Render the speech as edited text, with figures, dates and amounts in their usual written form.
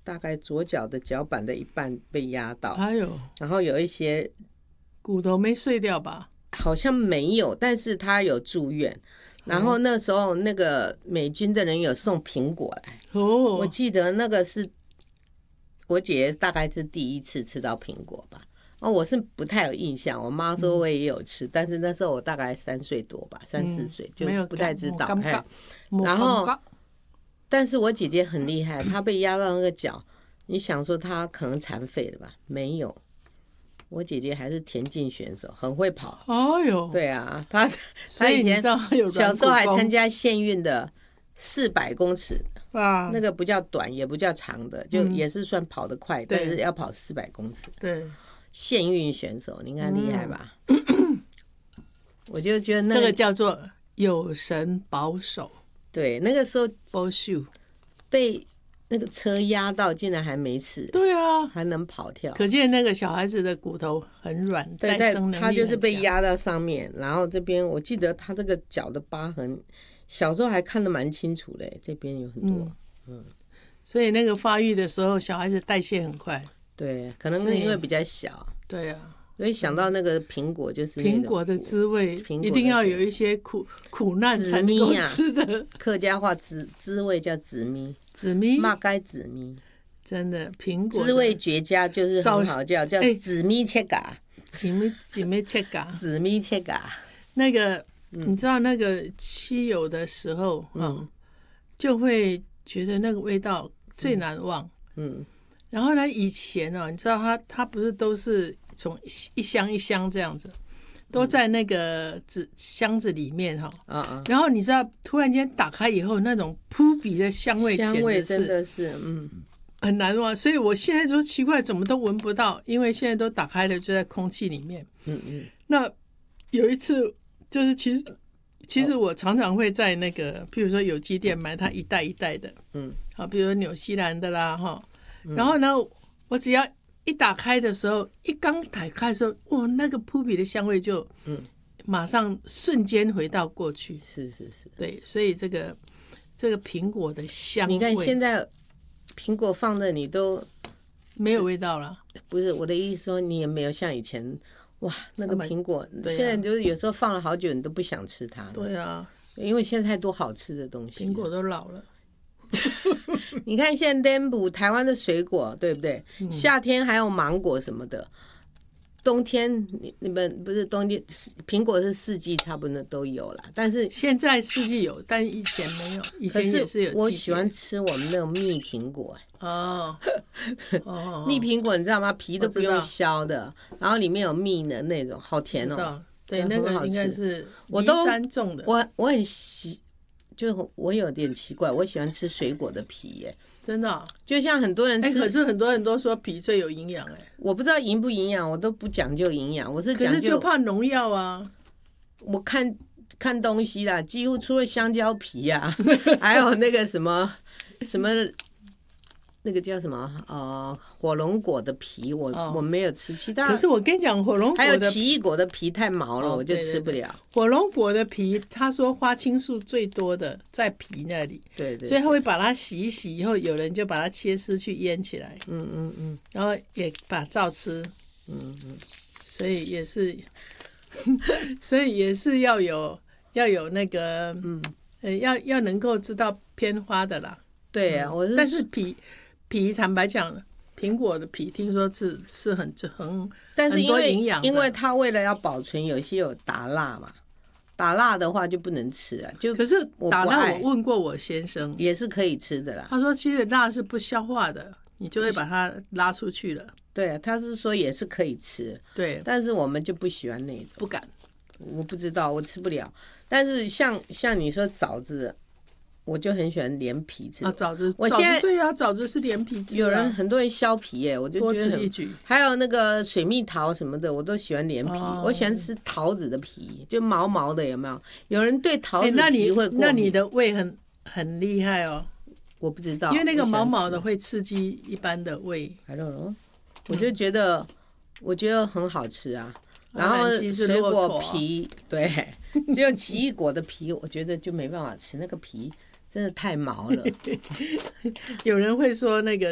大概左脚的脚板的一半被压到， 哎呦， 然后有一些骨头没碎掉吧？ 好像没有，但是他有住院。然后那时候那个美军的人有送苹果来， 哦， 我记得那个是我姐姐大概是第一次吃到苹果吧。我是不太有印象，我妈说我也有吃，但是那时候我大概3岁多吧，3、4岁就不太知道。然后，但是我姐姐很厉害，她被压到那个脚，你想说她可能残废了吧？没有。我姐姐还是田径选手，很会跑。 哎呦， 对啊，她以前小时候还参加县运的400公尺啊， 那个不叫短也不叫长的，就也是算跑得快，但是要跑400公尺。 对， 县运选手，你看厉害吧？我就觉得这个叫做有神保守。 对，那个时候保守被那个车压到，竟然还没事。 对啊， 还能跑跳， 可见那个小孩子的骨头很软， 对， 再生能力很强。 他就是被压到上面，然后这边我记得他这个脚的疤痕，小时候还看得蛮清楚的，这边有很多。 所以那个发育的时候，小孩子代谢很快。 对，可能因为比较小。 对啊。 所以想到那个苹果，就是苹果的滋味，一定要有一些苦难才能够吃的。 客家话滋味叫紫咪， 紫咪， 嘛该紫咪， 真的苹果滋味绝佳，就是很好叫紫咪切嘎， 紫咪切嘎， 紫咪切嘎。 那个你知道那个稀有的时候，就会觉得那个味道最难忘。然后呢，以前你知道它不是都是从一箱一箱这样子，都在那个箱子里面然后你知道突然间打开以后，那种扑鼻的香味真的是很难忘。所以我现在就奇怪，怎么都闻不到，因为现在都打开了，就在空气里面。那有一次就是其实我常常会在那个譬如说有机店买它一袋一袋的，好，比如说纽西兰的啦然后呢，我只要一打开的时候，一刚打开的时候，哇，那个扑鼻的香味就马上瞬间回到过去。 是， 对，所以这个苹果的香味， 你看现在苹果放的你都没有味道了。 不是我的意思说，你也没有像以前哇那个苹果，现在就是有时候放了好久，你都不想吃它了。 对啊， 因为现在太多好吃的东西， 苹果都老了。 你看现在台湾的水果对不对？夏天还有芒果什么的，冬天你们不是冬天苹果是4季差不多都有了，但是现在4季有，但以前没有，以前也是有。 我喜欢吃我们那种蜜苹果。蜜苹果你知道吗？皮都不用削的，然后里面有蜜的那种，好甜哦。 对，那个应该是梨山种的。 我很就我有点奇怪，我喜欢吃水果的皮耶， 真的就像很多人吃， 可是很多人都说皮最有营养我不知道营不营养，我都不讲究营养，我是讲究， 可是就怕农药啊。 我看东西啦，几乎除了香蕉皮啊，还有那个什么那个叫什么火龙果的皮，我没有吃，其他可是我跟你讲，火龙果的还有奇异果的皮太毛了，我就吃不了。 火龙果的皮，他说花青素最多的在皮那里， 对， 所以他会把它洗一洗以后，有人就把它切丝去腌起来，然后也把它照吃，所以也是，要有那个要能够知道偏花的啦。 对啊， 但是皮坦白讲，苹果的皮听说是很但是多营养的， 因为它为了要保存，有些有打蜡嘛，打蜡的话就不能吃啊。 可是打蜡我问过我先生， 也是可以吃的啦。 他说其实蜡是不消化的，你就会把它拉出去了。 对啊，他是说也是可以吃， 对， 但是我们就不喜欢那种， 不敢， 我不知道，我吃不了。但是像你说枣子。我就很喜欢连皮吃枣子， 我现在对啊，枣子是连皮吃。 很多人削皮耶，我就觉得多此一举。 还有那个水蜜桃什么的，我都喜欢连皮。我喜欢吃桃子的皮，就毛毛的，有没有？有人对桃子皮会过敏， 那你的胃很厉害哦。 我不知道， 因为那个毛毛的会刺激一般的胃。 I don't know，我就觉得很好吃啊。然后水果皮，对，只有奇异果的皮，我觉得就没办法吃，那个皮真的太毛了。 有人会说那个